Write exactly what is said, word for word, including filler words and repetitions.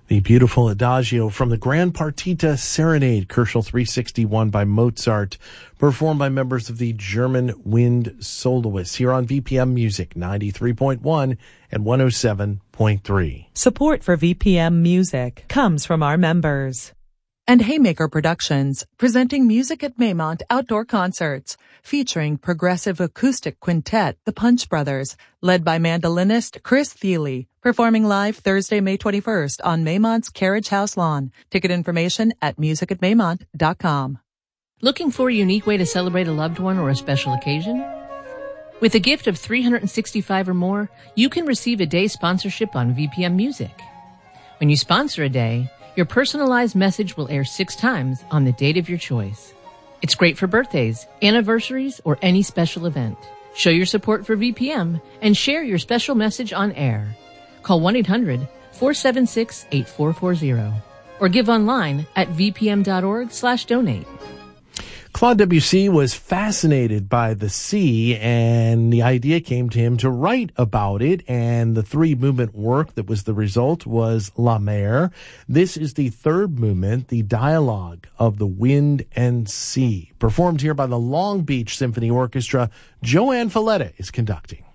The beautiful Adagio from the Grand Partita Serenade, Kerschel three sixty-one by Mozart, performed by members of the German Wind Soloists here on V P M Music ninety-three point one and one oh seven point three. Support for V P M Music comes from our members. And Haymaker Productions, presenting Music at Maymont outdoor concerts, featuring progressive acoustic quintet, the Punch Brothers, led by mandolinist Chris Thiele, performing live Thursday, May twenty-first on Maymont's Carriage House lawn. Ticket information at music at maymont dot com. Looking for a unique way to celebrate a loved one or a special occasion? With a gift of three hundred sixty-five or more, you can receive a day sponsorship on V P M Music. When you sponsor a day, your personalized message will air six times on the date of your choice. It's great for birthdays, anniversaries, or any special event. Show your support for V P M and share your special message on air. Call one eight hundred four seven six eight four four zero or give online at v p m dot org slash donate. Claude Debussy was fascinated by the sea, and the idea came to him to write about it, and the three-movement work that was the result was La Mer. This is the third movement, the dialogue of the wind and sea, performed here by the Long Beach Symphony Orchestra. Joanne Falletta is conducting.